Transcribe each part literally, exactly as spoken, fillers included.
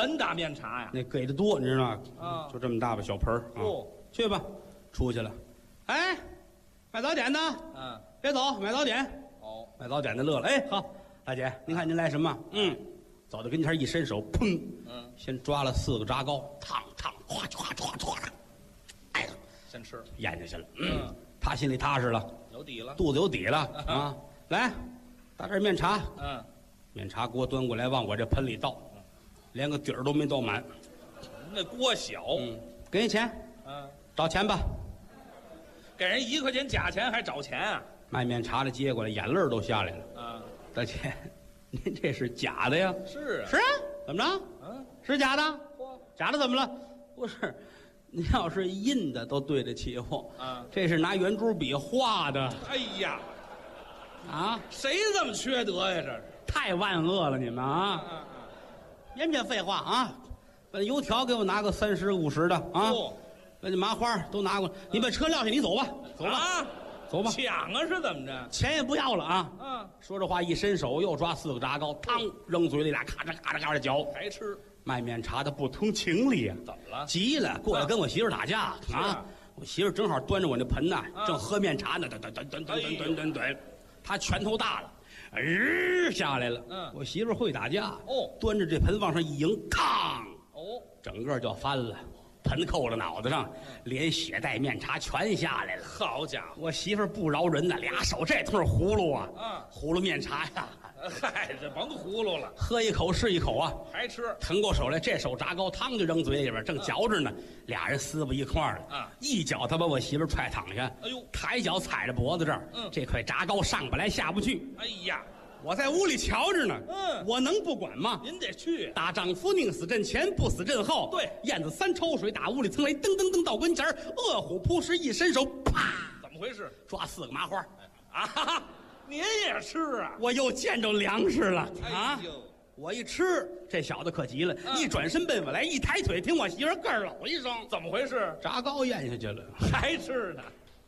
盆打面茶呀？ 那给的多，你知道吗？ 啊， 就这么大吧，小盆儿啊。 哦， 去吧，出去了。哎，卖早点的， 嗯， 别走，买早点。 哦， 卖早点的乐了，哎，好，大姐，您看您来什么？嗯，走到跟前一伸手，砰， 嗯， 先抓了四个炸糕，烫烫，哗唰唰唰的，哎， 先吃， 咽下去了。嗯，他心里踏实了， 有底了， 肚子有底了啊。来，打点面茶。 嗯， 面茶锅端过来，往我这盆里倒，连个底儿都没倒满。 那锅小， 嗯，给你钱， 嗯， 找钱吧。 给人一块钱假钱还找钱啊？ 卖面茶的接过来，眼泪儿都下来了。 啊， 大姐，您这是假的呀？ 是啊， 是啊，怎么着？ 嗯， 是假的？ 嚯， 假的怎么了？不是，您要是印的都对得起我。 啊， 这是拿圆珠笔画的哎呀， 啊！ 谁这么缺德呀？这是， 太万恶了，你们啊！ 啊别别废话啊！把油条给我拿个三十五十的啊！ 哦， 把这麻花都拿过来。你把车撂下，你走吧，走吧， 啊， 走吧， 抢啊是怎么着？ 钱也不要了啊！ 啊， 说这话一伸手，又抓四个炸糕，嘡扔嘴里俩，咔嚓咔嚓咔嚓嚼。 还吃？ 卖面茶的不通情理啊！ 怎么了？ 急了，过来跟我媳妇打架是啊啊！我媳妇正好端着我那盆呐， 啊正喝面茶呢，噔噔噔噔噔哎呦噔噔噔，她拳头大了，日下来了。 嗯我媳妇会打架哦端着这盆往上一迎，嘡， 哦， 整个就翻了，盆扣了脑袋上，连血带面茶全下来了。 好家伙！ 我媳妇不饶人呐，俩手这通葫芦啊， 啊葫芦面茶呀， 嗨，这甭葫芦了， 喝一口是一口啊。 还吃？ 腾过手来，这手炸糕，汤就扔嘴里边，正嚼着呢，俩人撕巴一块儿了。 啊一脚他把我媳妇踹躺下， 哎呦抬脚踩着脖子这儿， 嗯这块炸糕上不来下不去。 哎呀， 我在屋里瞧着呢， 嗯我能不管吗？ 您得去。 大丈夫宁死阵前，不死阵后。 对燕子三抽水打屋里噌雷，噔噔噔到跟前儿，饿虎扑食一伸手，啪， 怎么回事？ 抓四个麻花。 啊哈哈，您也吃啊？ 我又见着粮食了啊！ 哎呦， 我一吃，这小子可急了， 嗯一转身奔我来，一抬腿，听我媳妇儿咯儿老一声， 怎么回事？ 炸糕咽下去了。 还吃呢？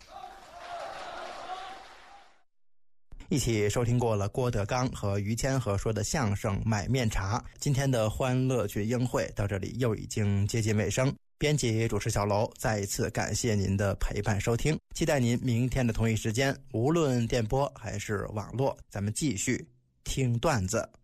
一起收听过了郭德纲和于谦和说的相声《买面茶》，今天的欢乐聚英会到这里又已经接近尾声。编辑主持小楼再一次感谢您的陪伴收听，期待您明天的同一时间，无论电波还是网络，咱们继续听段子。